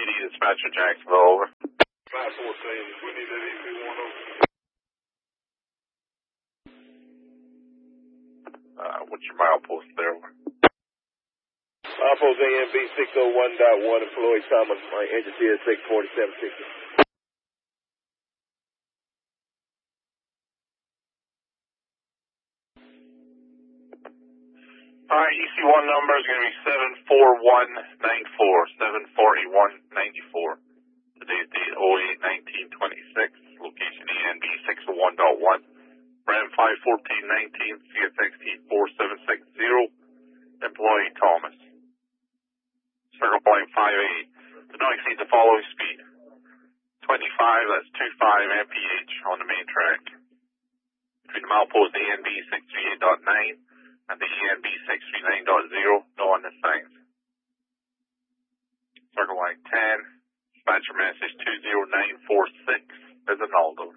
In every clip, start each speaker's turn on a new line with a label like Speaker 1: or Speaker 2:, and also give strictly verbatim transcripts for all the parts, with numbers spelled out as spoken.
Speaker 1: D, dispatcher Jacksonville, over.
Speaker 2: five fourteen, we need that E P one over.
Speaker 1: Uh, what's your milepost there, over?
Speaker 2: Milepost A M B six oh one point one, employee Thomas, my engine T S six forty-seven sixty.
Speaker 1: Alright, E C one number is going to be seven four one nine four, seven four one nine four. Today's date oh eight nineteen twenty-six, location E N B six oh one point one, Ram five fourteen nineteen, C S X T four seven six zero, employee Thomas. Circle point five eight, do not exceed the following speed. twenty-five, that's twenty-five M P H on the main track. Between the milepost A N B six thirty-eight point nine and the E N B six thirty-nine point zero, no undersigns. Circle line ten, dispatcher message two zero nine four six is an Aldo.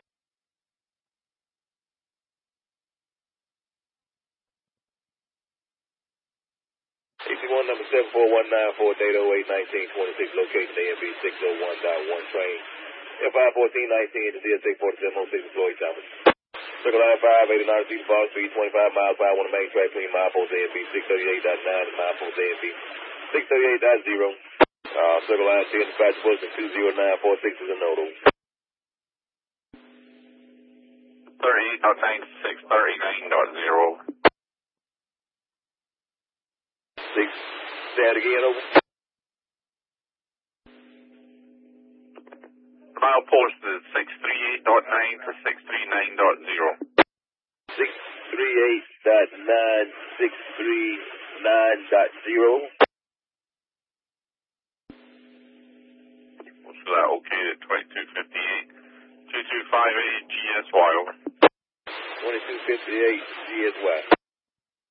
Speaker 2: E C one number seven four one nine four, date oh eight nineteen twenty-six, location A M B six oh one point one, train F five fourteen nineteen to C S X forty-seven oh six, employee Thomas. Circle line five eighty-nine, speed fall speed twenty-five miles per hour on the main track between milepost A M B six thirty-eight point nine and milepost A M B six thirty-eight point zero. Uh, circle line ten, dispatch position two zero nine four six is a nodal.
Speaker 1: thirty-eight point nine six, thirty-nine point zero.
Speaker 2: Six, say it again, over.
Speaker 1: Milepost is six thirty-eight point nine to six thirty-nine point zero.
Speaker 2: six thirty-eight point nine, six thirty-nine point zero.
Speaker 1: What's that? Okay, at twenty-two fifty-eight, two two five eight G S Y, over.
Speaker 2: twenty-two fifty-eight G S Y.